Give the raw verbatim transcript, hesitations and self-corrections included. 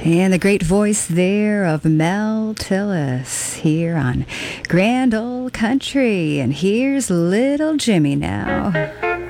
And the great voice there of Mel Tillis here on Grand Old Country. And here's little Jimmy now.